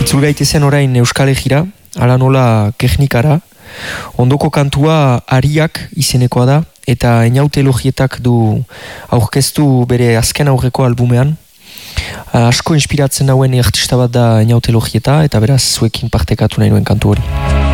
Itzul gaitezen orain Euskal Egira, ala nola Gernikara. Ondoko kantua Ariak izenekoa da, eta Einaute Elogietak du aurkeztu bere azken aurreko albumean. Asko inspiratzen nauen artista bat da Einaute Elogieta, eta beraz zuekin partekatu nahi nuen kantu hori.